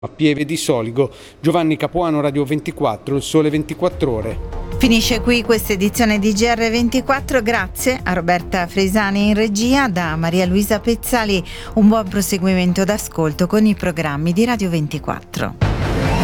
A Pieve di Soligo. Giovanni Capuano, Radio 24, Il Sole 24 Ore. Finisce qui questa edizione di GR24, grazie a Roberta Fresani in regia, da Maria Luisa Pezzali. Un buon proseguimento d'ascolto con i programmi di Radio 24.